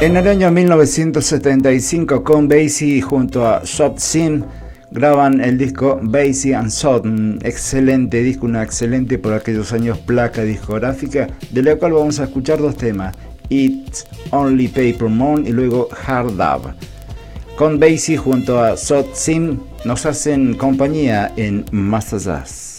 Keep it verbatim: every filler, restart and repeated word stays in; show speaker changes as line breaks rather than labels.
En el año mil novecientos setenta y cinco, Count Basie junto a Shot Sim graban el disco Basie and Shot, un excelente disco, una excelente por aquellos años placa discográfica, de la cual vamos a escuchar dos temas, It's Only Paper Moon y luego Hard Love. Count Basie junto a Shot Sim nos hacen compañía en Master Jazz.